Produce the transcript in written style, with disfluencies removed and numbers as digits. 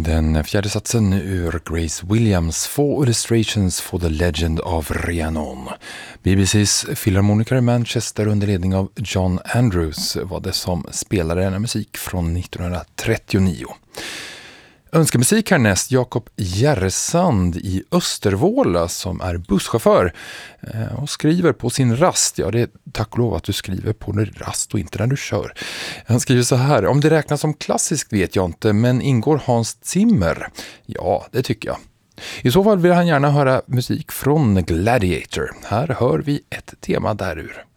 Den fjärde satsen ur Grace Williams 4 Illustrations for the Legend of Rhiannon. BBCs filharmoniker i Manchester under ledning av John Andrews var det som spelade denna musik från 1939. Önskemusik härnäst Jakob Järresand i Östervåla som är busschaufför och skriver på sin rast. Ja, det är tack och lov att du skriver på en rast och inte när du kör. Han skriver så här: om det räknas som klassiskt vet jag inte, men ingår Hans Zimmer? Ja, det tycker jag. I så fall vill han gärna höra musik från Gladiator. Här hör vi ett tema därur.